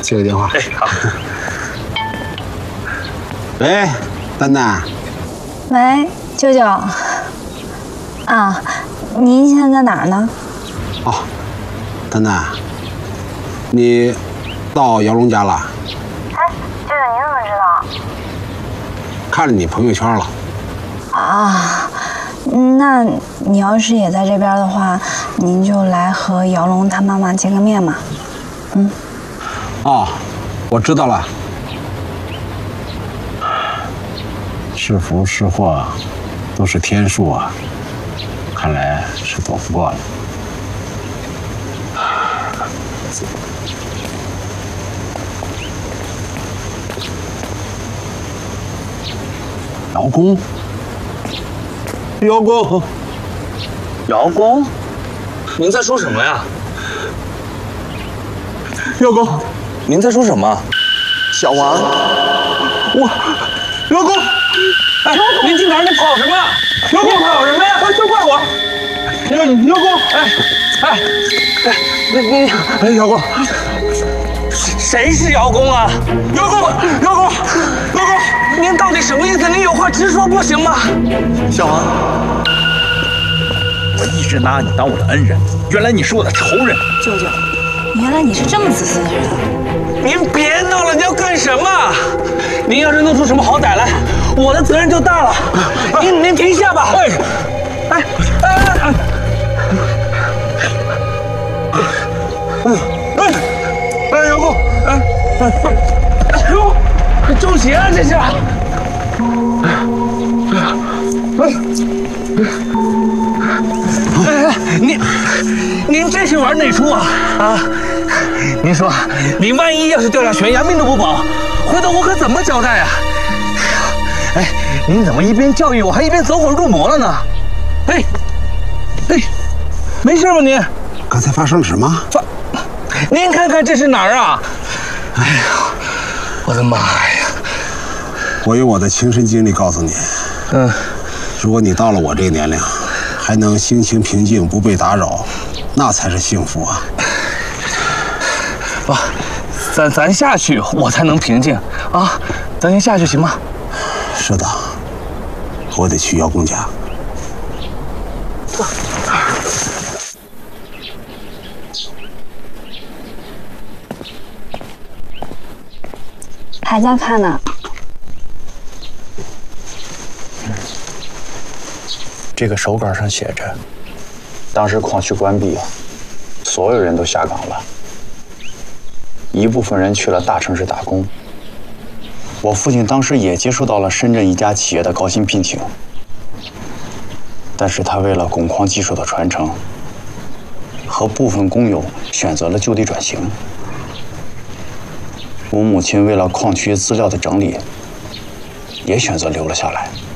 接个电话。 哎，好。 喂，丹丹。 喂，舅舅。啊，您现在在哪儿呢？ 哦，丹丹，你到姚龙家了？ 哎，舅舅，您怎么知道？ 看着你朋友圈了。 啊，那你要是也在这边的话，您就来和姚龙他妈妈见个面嘛。嗯。 哦，我知道了。是福是祸，都是天数啊。看来是躲不过了。姚公，姚公， 姚公，您在说什么呀？ 姚公， 您在说什么？ 小王， 姚公， 哎，您去哪儿？你跑什么？姚公跑什么呀？都怪我！姚公， 哎，姚公， 谁是姚公啊？姚公，您到底什么意思？您有话直说不行吗？ 小王，我一直拿你当我的恩人，原来你是我的仇人。 舅舅，原来你是这么自私的人。 您别闹了，你要干什么？您要是弄出什么好歹来，我的责任就大了。您停下吧。姚公，哟，中邪了这是。您这是玩哪出啊？啊！您说，您万一要是掉下悬崖，命都不保，回头我可怎么交代啊？哎，您怎么一边教育我，还一边走火入魔了呢？哎，没事吧您？ 刚才发生了什么？ 您看看这是哪儿啊？哎呀，我的妈呀！ 我用我的亲身经历告诉你，如果你到了我这个年龄，还能心情平静，不被打扰，那才是幸福啊！ 咱下去，我才能平静啊！咱先下去行吗？ 是的，我得去姚公家。 还在看呢。 这个手稿上写着，当时矿区关闭，所有人都下岗了，一部分人去了大城市打工。我父亲当时也接触到了深圳一家企业的高薪聘请，但是他为了汞矿技术的传承，和部分工友选择了就地转型。我母亲为了矿区资料的整理，也选择留了下来。